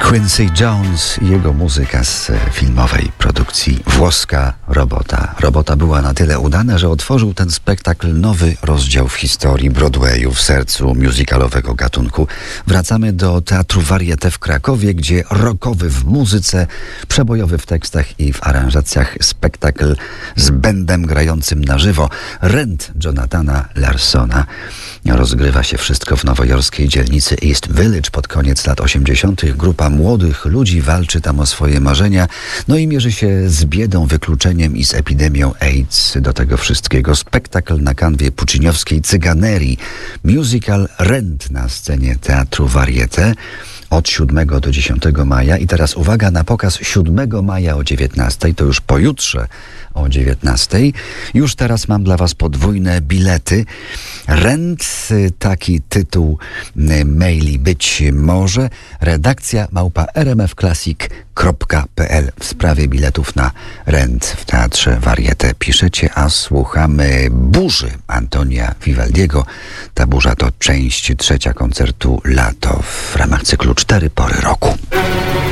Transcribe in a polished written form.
Quincy Jones i jego muzyka z filmowej produkcji Włoska Robota. Robota była na tyle udana, że otworzył ten spektakl nowy rozdział w historii Broadwayu w sercu musicalowego gatunku. Wracamy do Teatru Varieté w Krakowie, gdzie rockowy w muzyce, przebojowy w tekstach i w aranżacjach spektakl z bendem grającym na żywo. Rent Jonathana Larsona. Rozgrywa się wszystko w nowojorskiej dzielnicy East Village pod koniec lat 80. Grupa młodych ludzi walczy tam o swoje marzenia, no i mierzy się z biedą, wykluczeniem i z epidemią AIDS. Do tego wszystkiego spektakl na kanwie pucciniowskiej cyganerii. Musical Rent na scenie Teatru Varieté od 7 do 10 maja. I teraz uwaga, na pokaz 7 maja o 19, to już pojutrze o 19. Już teraz mam dla Was podwójne bilety. Rent, taki tytuł maili być może. Redakcja @rmfclassic.pl w sprawie biletów na Rent w Teatrze Varieté piszecie, a słuchamy Burzy Antonia Vivaldiego. Ta burza to część 3 koncertu Lato w ramach cyklu 4 pory roku.